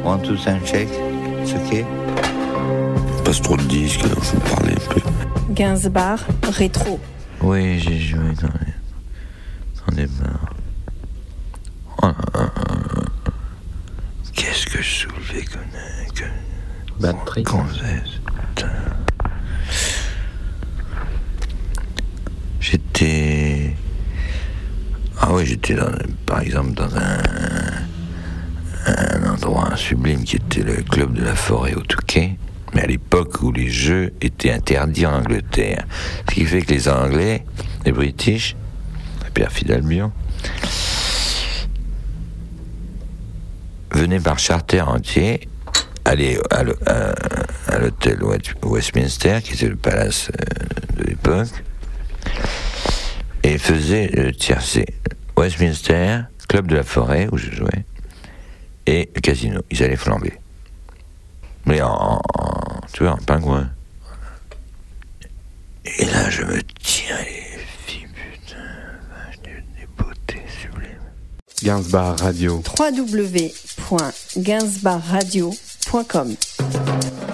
One, two, sound check. C'est ok. Passe trop de disques, alors je vais parler un peu. Gainsbar rétro. Oui, j'ai joué dans des bars. Qu'est-ce que je soulevais que batterie. J'étais par exemple dans un endroit sublime qui était le club de la Forêt au Touquet, mais à l'époque où les jeux étaient interdits en Angleterre. Ce qui fait que les Anglais, les British, la perfide Albion, venaient par charter entier aller à l'hôtel Westminster, qui était le palace de l'époque, et faisaient le tiercé. Westminster, club de la Forêt où je jouais, et le casino. Ils allaient flamber. Mais tu vois, en pingouin. Et là, je me tiens les filles, putain, des beautés sublimes. Gainsbar Radio. www.gainsbarradio.com